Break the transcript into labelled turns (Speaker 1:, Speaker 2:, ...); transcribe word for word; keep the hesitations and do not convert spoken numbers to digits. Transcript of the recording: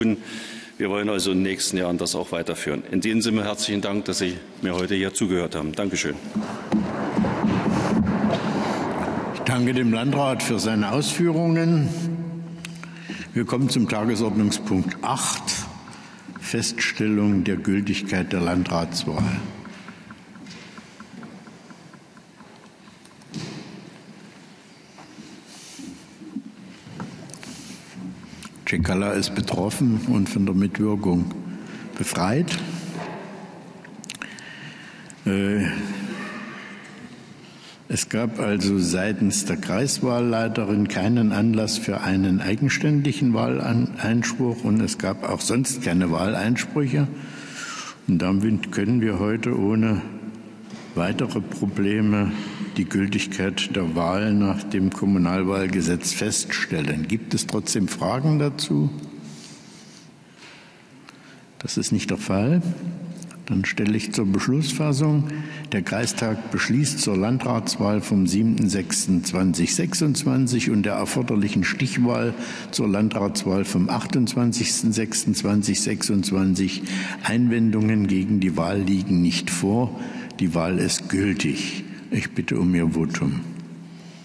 Speaker 1: Wir wollen also in den nächsten Jahren das auch weiterführen. In diesem Sinne herzlichen Dank, dass Sie mir heute hier zugehört haben. Dankeschön.
Speaker 2: Ich danke dem Landrat für seine Ausführungen. Wir kommen zum Tagesordnungspunkt acht, Feststellung der Gültigkeit der Landratswahl. Cekala ist betroffen und von der Mitwirkung befreit. Es gab also seitens der Kreiswahlleiterin keinen Anlass für einen eigenständigen Wahleinspruch und es gab auch sonst keine Wahleinsprüche. Und damit können wir heute ohne weitere Probleme die Gültigkeit der Wahl nach dem Kommunalwahlgesetz feststellen. Gibt es trotzdem Fragen dazu? Das ist nicht der Fall. Dann stelle ich zur Beschlussfassung. Der Kreistag beschließt zur Landratswahl vom siebten sechsten zweitausendsechsundzwanzig und der erforderlichen Stichwahl zur Landratswahl vom achtundzwanzigsten sechsten zweitausendsechsundzwanzig. Einwendungen gegen die Wahl liegen nicht vor. Die Wahl ist gültig. Ich bitte um Ihr Votum.